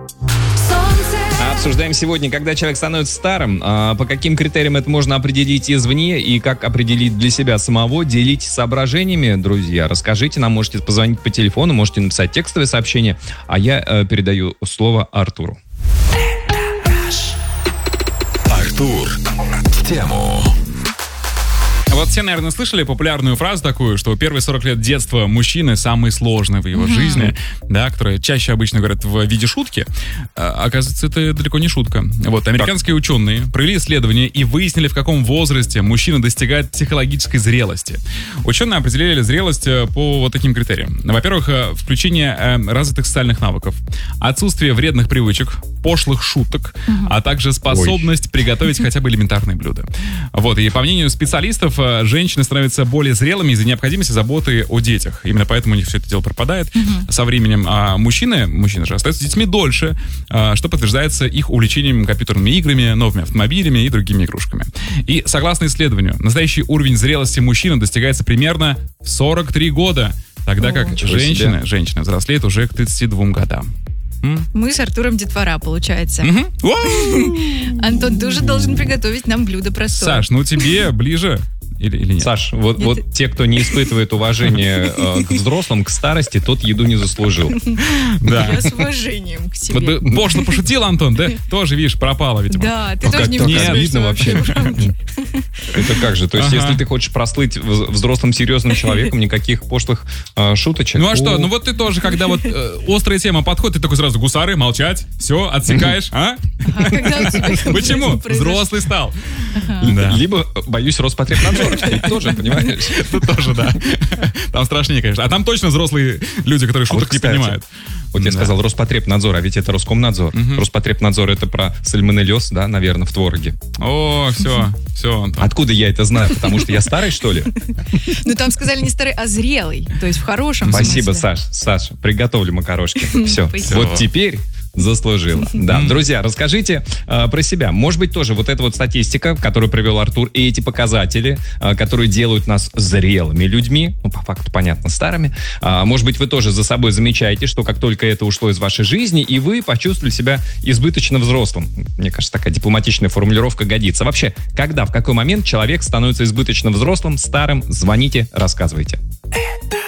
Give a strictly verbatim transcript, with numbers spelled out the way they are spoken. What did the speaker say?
Обсуждаем сегодня, когда человек становится старым, по каким критериям это можно определить извне и как определить для себя самого. Делитесь соображениями, друзья. Расскажите нам, можете позвонить по телефону, можете написать текстовое сообщение, а я э, передаю слово Артуру. Артур в тему. Вот все, наверное, слышали популярную фразу такую, что первые сорок лет детства мужчины самые сложные в его mm-hmm. жизни, да, которые чаще обычно говорят в виде шутки. А, оказывается, это далеко не шутка. Вот, американские так. ученые провели исследование и выяснили, в каком возрасте мужчина достигает психологической зрелости. Ученые определили зрелость по вот таким критериям. Во-первых, включение развитых социальных навыков, отсутствие вредных привычек, пошлых шуток, mm-hmm. а также способность Ой. приготовить хотя бы элементарные блюда. Вот, и по мнению специалистов, женщины становятся более зрелыми из-за необходимости заботы о детях. Именно поэтому у них все это дело пропадает mm-hmm. со временем. А мужчины, мужчины же остаются с детьми дольше, что подтверждается их увлечением компьютерными играми, новыми автомобилями и другими игрушками. И согласно исследованию, настоящий уровень зрелости мужчины достигается примерно в сорок три года, тогда О, как женщины, женщины взрослеют уже к тридцати двум годам. М? Мы с Артуром детвора, получается. Mm-hmm. Антон, ты уже должен приготовить нам блюдо простое. Саш, ну тебе ближе... Или, или нет? Саш, вот, вот те, кто не испытывает уважения э, к взрослым, к старости, тот еду не заслужил. Да. Я с уважением к себе. Вот пошло пошутил, Антон, да? Тоже, видишь, пропало, видимо. Да, ты тоже не видно вообще. Это как же? То есть, если ты хочешь прослыть взрослым серьезным человеком, никаких пошлых шуточек. Ну а что? Ну вот ты тоже, когда вот острая тема подходит, ты такой сразу: гусары, молчать, все, отсекаешь, а? Почему? Взрослый стал. Либо боюсь Роспотребнадзора. Тоже, понимаешь? Тут тоже, да. Там страшнее, конечно. А там точно взрослые люди, которые шуток а вот, не понимают. Вот я да. сказал Роспотребнадзор, а ведь это Роскомнадзор. Угу. Роспотребнадзор — это про сальмонеллез, да, наверное, в твороге. О, все, все, Антон. Откуда я это знаю? Потому что я старый, что ли? Ну, там сказали не старый, а зрелый. То есть в хорошем смысле. Спасибо, Саш. Саша, приготовлю макарошки. Все. Вот теперь... заслужила. Да, друзья, расскажите э, про себя. Может быть, тоже вот эта вот статистика, которую привел Артур, и эти показатели, э, которые делают нас зрелыми людьми, ну, по факту, понятно, старыми. Э, может быть, вы тоже за собой замечаете, что как только это ушло из вашей жизни, и вы почувствовали себя избыточно взрослым. Мне кажется, такая дипломатичная формулировка годится. Вообще, когда, в какой момент человек становится избыточно взрослым, старым? Звоните, рассказывайте. Это